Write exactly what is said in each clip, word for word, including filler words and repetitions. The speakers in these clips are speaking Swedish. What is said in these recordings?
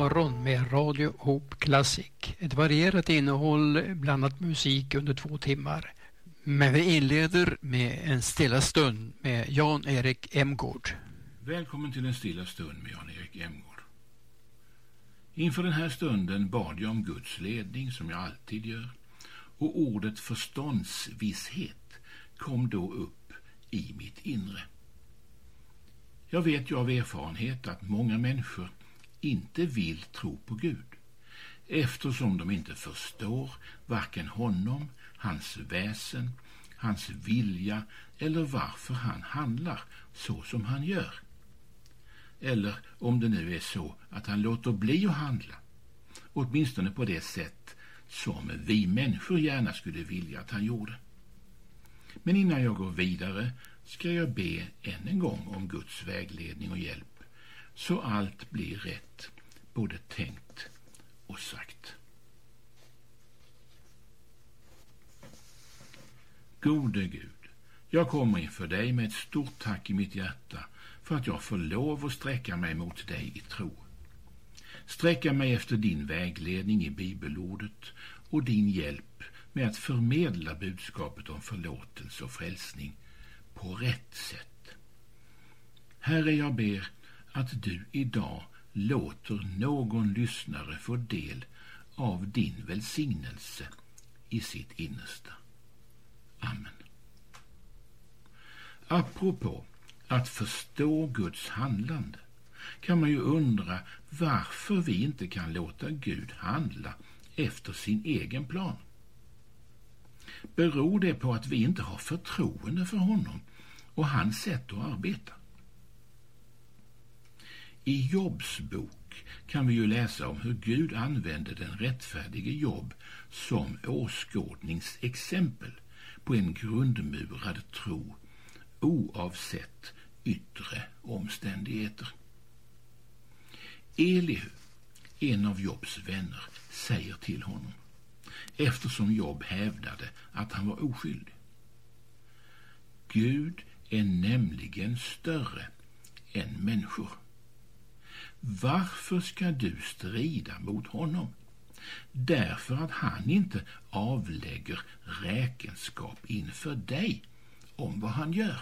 morgon med Radio Hope Classic. Ett varierat innehåll, blandat musik under två timmar. Men vi inleder med en stilla stund med Jan-Erik Emgård. Välkommen till en stilla stund med Jan-Erik Emgård. Inför den här stunden bad jag om Guds ledning som jag alltid gör. Och ordet förståndsvisshet kom då upp i mitt inre. Jag vet ju av erfarenhet att många människor inte vill tro på Gud, eftersom de inte förstår varken honom, hans väsen, hans vilja eller varför han handlar så som han gör. Eller om det nu är så att han låter bli att handla, åtminstone på det sätt som vi människor gärna skulle vilja att han gjorde. Men innan jag går vidare ska jag be än en gång om Guds vägledning och hjälp, så allt blir rätt, både tänkt och sagt. Gode Gud, jag kommer inför dig med ett stort tack i mitt hjärta för att jag får lov att sträcka mig mot dig i tro. Sträcka mig efter din vägledning i bibelordet och din hjälp med att förmedla budskapet om förlåtelse och frälsning på rätt sätt. Herre, jag ber att du idag låter någon lyssnare få del av din välsignelse i sitt innersta. Amen. Apropå att förstå Guds handlande kan man ju undra varför vi inte kan låta Gud handla efter sin egen plan. Beror det på att vi inte har förtroende för honom och hans sätt att arbeta? I Jobs bok kan vi ju läsa om hur Gud använde den rättfärdige Job som åskådningsexempel på en grundmurad tro oavsett yttre omständigheter. Elihu, en av Jobs vänner, säger till honom, eftersom Job hävdade att han var oskyldig: Gud är nämligen större än människor. Varför ska du strida mot honom? Därför att han inte avlägger räkenskap inför dig om vad han gör.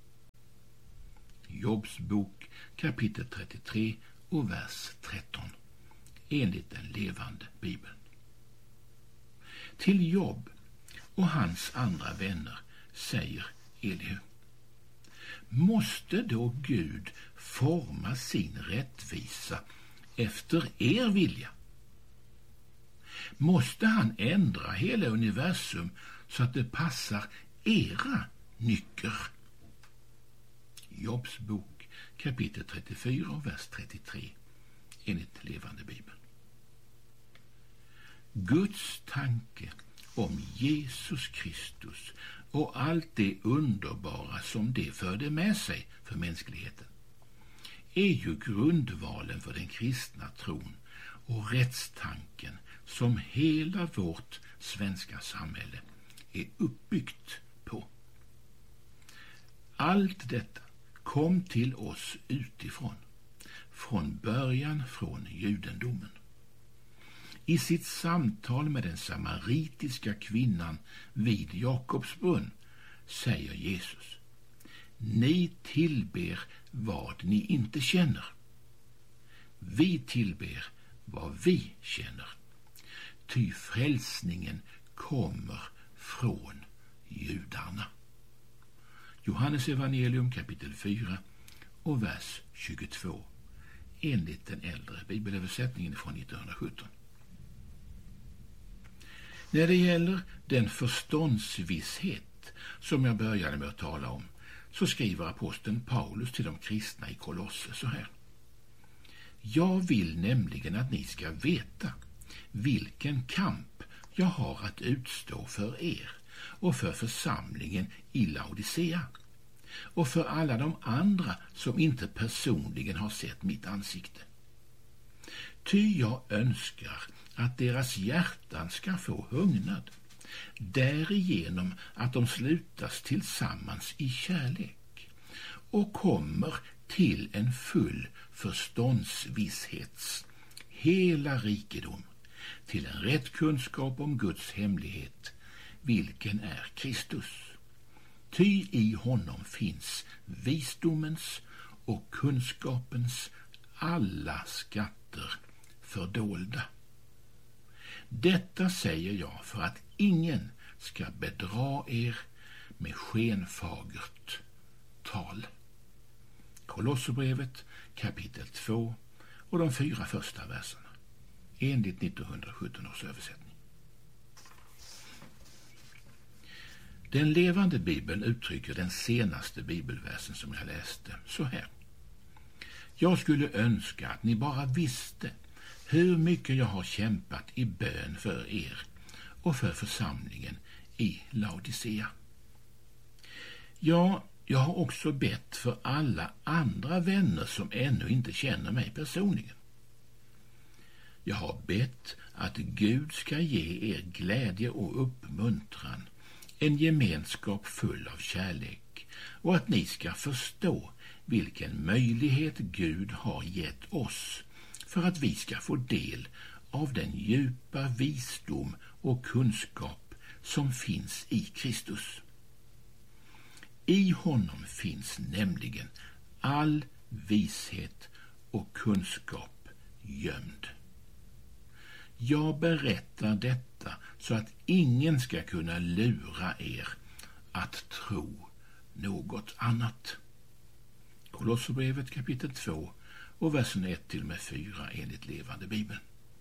Jobs bok kapitel trettiotre och vers tretton enligt den levande bibeln. Till Job och hans andra vänner säger Elihu: måste då Gud forma sin rättvisa efter er vilja? Måste han ändra hela universum så att det passar era nycker? Jobs bok kapitel trettiofyra och vers trettiotre enligt levande bibeln. Guds tanke om Jesus Kristus och allt det underbara som det förde med sig för mänskligheten är ju grundvalen för den kristna tron och rättstanken som hela vårt svenska samhälle är uppbyggt på. Allt detta kom till oss utifrån, från början från judendomen. I sitt samtal med den samaritiska kvinnan vid Jakobsbrunn säger Jesus: ni tillber vad ni inte känner. Vi tillber vad vi känner. Ty frälsningen kommer från judarna. Johannes evangelium kapitel fyra och vers tjugotvå enligt den äldre bibelöversättningen från nittonhundrasjutton. När det gäller den förståndsvisshet som jag började med att tala om, så skriver aposteln Paulus till de kristna i Kolosse så här: jag vill nämligen att ni ska veta vilken kamp jag har att utstå för er och för församlingen i Laodicea och för alla de andra som inte personligen har sett mitt ansikte. Ty jag önskar att deras hjärtan ska få hungnad, därigenom att de slutas tillsammans i kärlek och kommer till en full förståndsvisshets hela rikedom till en rätt kunskap om Guds hemlighet, vilken är Kristus. Ty i honom finns visdomens och kunskapens alla skatter fördolda. Detta säger jag för att ingen ska bedra er med skenfagert tal. Kolosserbrevet kapitel två och de fyra första verserna enligt nittonhundrasjutton års översättning. Den levande bibeln uttrycker den senaste bibelversen som jag läste så här. Jag skulle önska att ni bara visste hur mycket jag har kämpat i bön för er och för församlingen i Laodicea. Ja, jag har också bett för alla andra vänner som ännu inte känner mig personligen. Jag har bett att Gud ska ge er glädje och uppmuntran, en gemenskap full av kärlek, och att ni ska förstå vilken möjlighet Gud har gett oss för att vi ska få del av den djupa visdom och kunskap som finns i Kristus. I honom finns nämligen all vishet och kunskap gömd. Jag berättar detta så att ingen ska kunna lura er att tro något annat. Kolosserbrevet kapitel två och versen ett till med fyra enligt levande bibeln.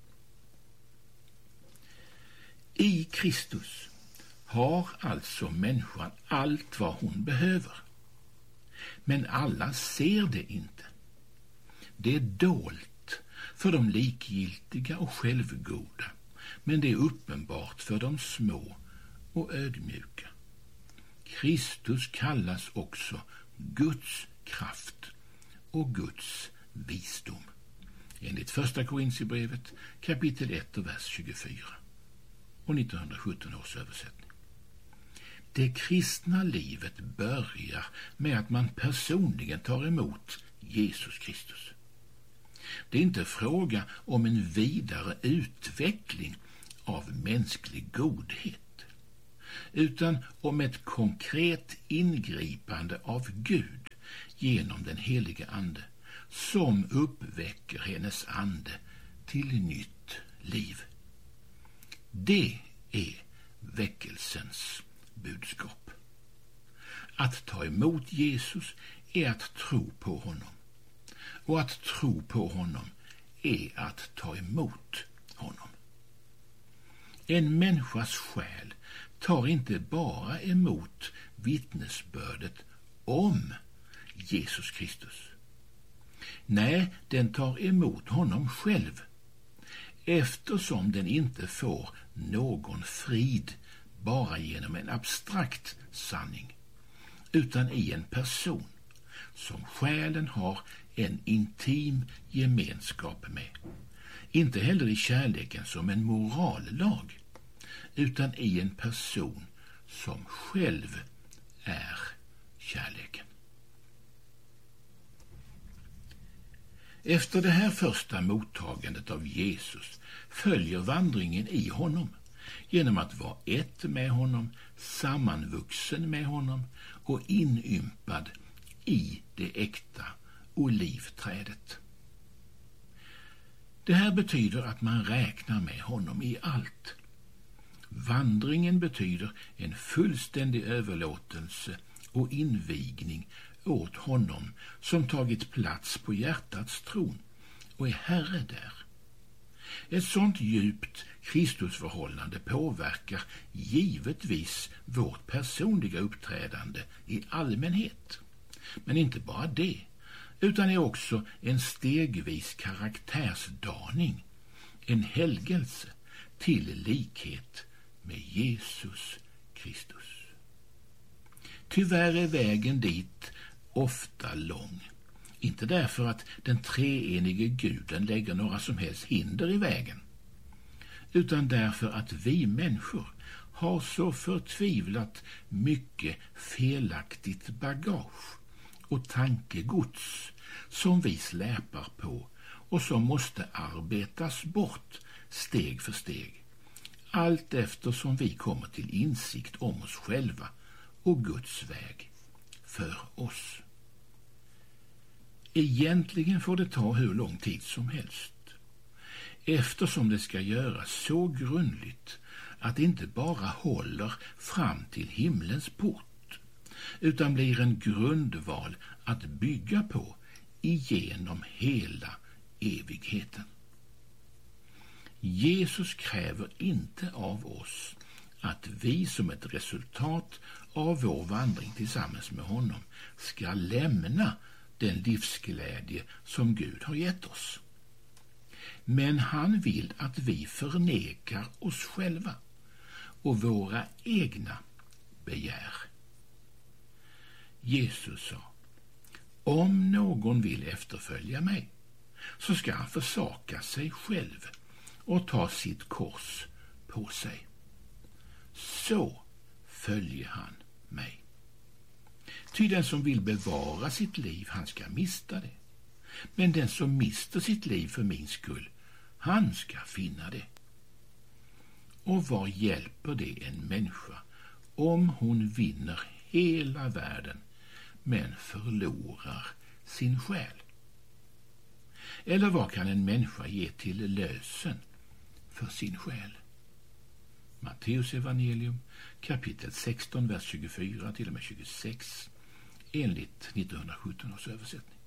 I Kristus har alltså människan allt vad hon behöver. Men alla ser det inte. Det är dolt för de likgiltiga och självgoda, men det är uppenbart för de små och ödmjuka. Kristus kallas också Guds kraft och Guds visdom. Enligt första Korinthierbrevet kapitel ett och vers tjugofyra och nittonhundrasjutton års översättning. Det kristna livet börjar med att man personligen tar emot Jesus Kristus. Det är inte fråga om en vidare utveckling av mänsklig godhet, utan om ett konkret ingripande av Gud genom den helige ande som uppväcker hennes ande till nytt liv. Det är väckelsens budskap. Att ta emot Jesus är att tro på honom. Och att tro på honom är att ta emot honom. En människas själ tar inte bara emot vittnesbördet om Jesus Kristus. Nej, den tar emot honom själv, eftersom den inte får någon frid bara genom en abstrakt sanning, utan i en person som själen har en intim gemenskap med. Inte heller i kärleken som en morallag, utan i en person som själv är kärleken. Efter det här första mottagandet av Jesus följer vandringen i honom genom att vara ett med honom, sammanvuxen med honom och inympad i det äkta olivträdet. Det här betyder att man räknar med honom i allt. Vandringen betyder en fullständig överlåtelse och invigning åt honom som tagit plats på hjärtats tron och är herre där. Ett sådant djupt Kristusförhållande påverkar givetvis vårt personliga uppträdande i allmänhet. Men inte bara det, utan är också en stegvis karaktärsdaning, en helgelse till likhet med Jesus Kristus. Tyvärr är vägen dit ofta lång. Inte därför att den treenige guden lägger några som helst hinder i vägen, utan därför att vi människor har så förtvivlat mycket felaktigt bagage och tankegods som vi släpar på och som måste arbetas bort steg för steg, allt eftersom vi kommer till insikt om oss själva och Guds väg för oss. Egentligen får det ta hur lång tid som helst, eftersom det ska göras så grundligt att det inte bara håller fram till himlens port, utan blir en grundval att bygga på igenom hela evigheten. Jesus kräver inte av oss att vi som ett resultat av vår vandring tillsammans med honom ska lämna den livsglädje som Gud har gett oss. Men han vill att vi förnekar oss själva och våra egna begär. Jesus sa: om någon vill efterfölja mig, så ska han försaka sig själv och ta sitt kors på sig. Så följer han mig. Ty den som vill bevara sitt liv, han ska mista det. Men den som mister sitt liv för min skull, han ska finna det. Och vad hjälper det en människa om hon vinner hela världen men förlorar sin själ? Eller vad kan en människa ge till lösen för sin själ? Matteus evangelium kapitel sexton, vers tjugofyra till och med tjugosex, enligt nittonhundrasjutton års översättning.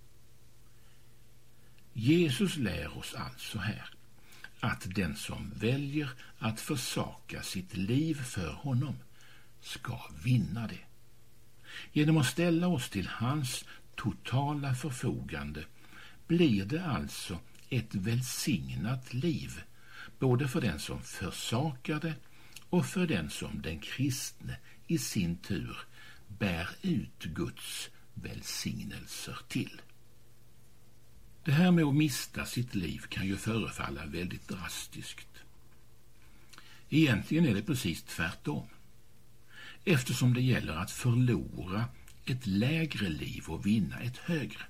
Jesus lär oss alltså här att den som väljer att försaka sitt liv för honom ska vinna det. Genom att ställa oss till hans totala förfogande blir det alltså ett välsignat liv, både för den som försakar det och för den som den kristne i sin tur bär ut Guds välsignelser till. Det här med att mista sitt liv kan ju förefalla väldigt drastiskt. Egentligen är det precis tvärtom, eftersom det gäller att förlora ett lägre liv och vinna ett högre.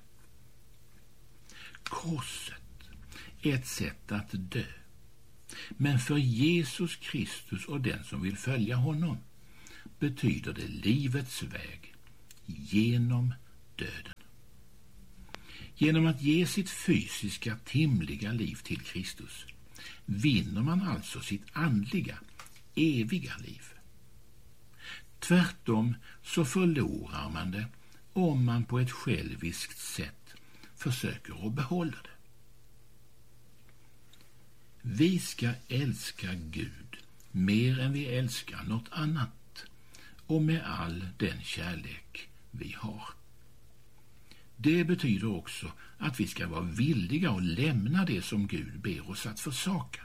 Korset är ett sätt att dö, men för Jesus Kristus och den som vill följa honom betyder det livets väg genom döden. Genom att ge sitt fysiska, timliga liv till Kristus vinner man alltså sitt andliga, eviga liv. Tvärtom så förlorar man det om man på ett själviskt sätt försöker att behålla det. Vi ska älska Gud mer än vi älskar något annat, och med all den kärlek vi har. Det betyder också att vi ska vara villiga att lämna det som Gud ber oss att försaka.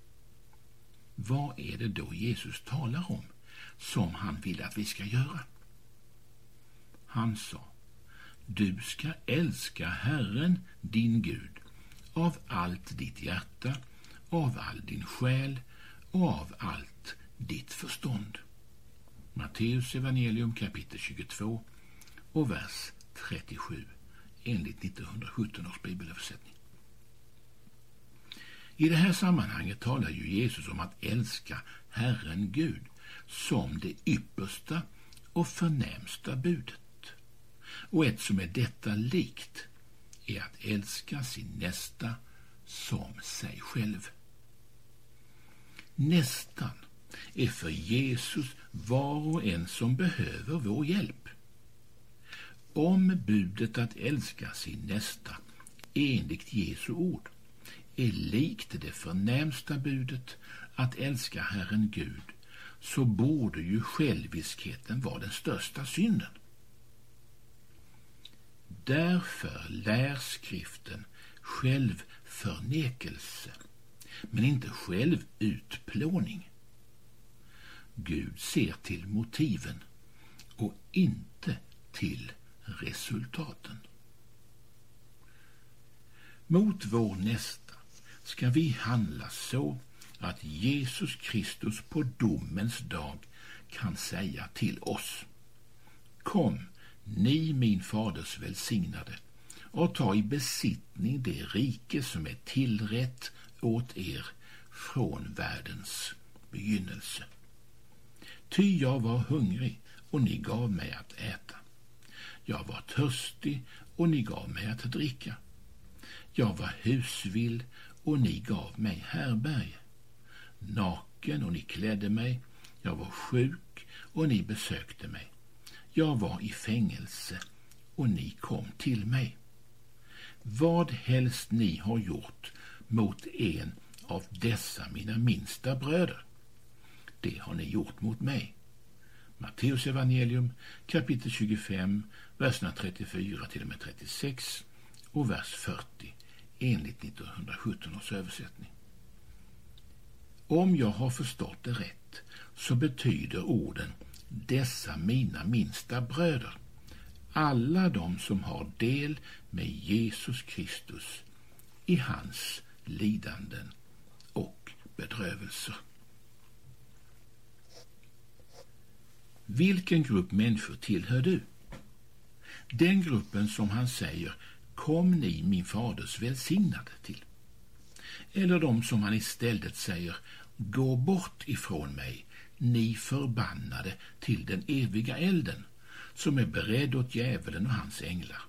Vad är det då Jesus talar om som han vill att vi ska göra? Han sa: du ska älska Herren din Gud av allt ditt hjärta, av all din själ och av allt ditt förstånd. Matteus evangelium kapitel tjugotvå och vers trettiosju, enligt nittonhundrasjutton års bibelöversättning. I det här sammanhanget talar ju Jesus om att älska Herren Gud som det yppersta och förnämsta budet. Och ett som är detta likt är att älska sin nästa som sig själv. Nästan är för Jesus var och en som behöver vår hjälp. Om budet att älska sin nästa enligt Jesu ord är likt det förnämsta budet att älska Herren Gud, så borde ju själviskheten vara den största synden. Därför lär skriften självförnekelse, men inte självutplåning. Gud ser till motiven och inte till resultaten. Mot vår nästa ska vi handla så att Jesus Kristus på domens dag kan säga till oss: kom, ni min faders välsignade, och ta i besittning det rike som är tillrätt åt er från världens begynnelse. Ty jag var hungrig och ni gav mig att äta. Jag var törstig och ni gav mig att dricka. Jag var husvill och ni gav mig härberge. Naken och ni klädde mig. Jag var sjuk och ni besökte mig. Jag var i fängelse och ni kom till mig. Vad helst ni har gjort mot en av dessa mina minsta bröder, det har ni gjort mot mig. Matteus evangelium kapitel tjugofem, verserna trettiofyra till och med trettiosex och vers fyrtio enligt nittonhundrasjutton års översättning. Om jag har förstått det rätt så betyder orden dessa mina minsta bröder alla de som har del med Jesus Kristus i hans lidanden och bedrövelser. Vilken grupp människor tillhör du? Den gruppen som han säger, kom ni min faders välsignade till. Eller de som han istället säger, gå bort ifrån mig, ni förbannade, till den eviga elden, som är beredd åt djävulen och hans änglar.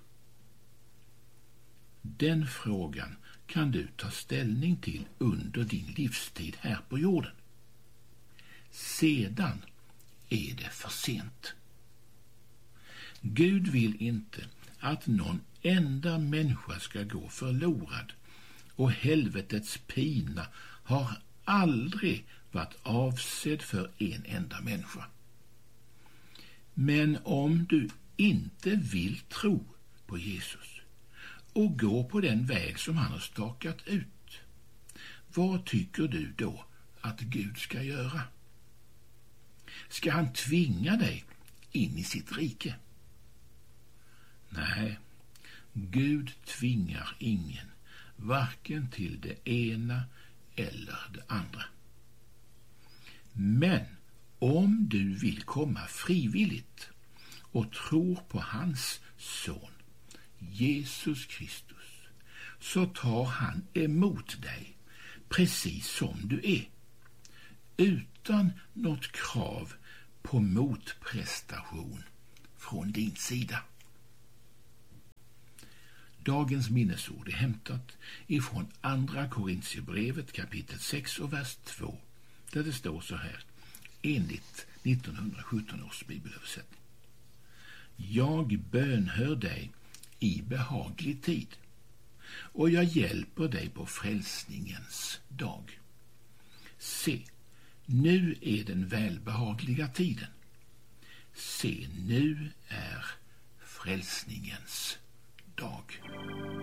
Den frågan kan du ta ställning till under din livstid här på jorden. Sedan är det för sent. Gud vill inte att någon enda människa ska gå förlorad, och helvetets pina har aldrig varit avsedd för en enda människa. Men om du inte vill tro på Jesus och gå på den väg som han har stakat ut, vad tycker du då att Gud ska göra? Ska han tvinga dig in i sitt rike? Nej, Gud tvingar ingen, varken till det ena eller det andra. Men om du vill komma frivilligt och tror på hans son, Jesus Kristus, så tar han emot dig precis som du är, utan något krav på motprestation från din sida. Dagens minnesord är hämtat ifrån andra Korintierbrevet kapitel sex och vers två, där det står så här, enligt nittonhundrasjutton års bibelöversättning. Jag bönhör dig i behaglig tid, och jag hjälper dig på frälsningens dag. Se, nu är den välbehagliga tiden. Se, nu är frälsningens dag.